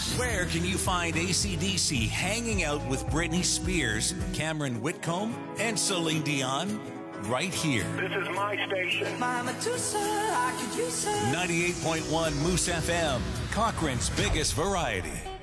Where can you find AC/DC hanging out with Britney Spears, Cameron Whitcomb, and Celine Dion? Right here. This is my station. My Medusa, I could use her. 98.1 Moose FM, Cochrane's biggest variety.